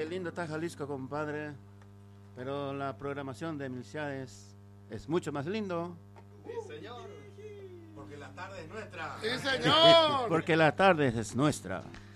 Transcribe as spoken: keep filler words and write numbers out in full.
lindo está Jalisco, compadre. Pero la programación de Melciades es mucho más lindo. Sí, señor. Porque la tarde es nuestra. Sí, señor. Porque la tarde es nuestra.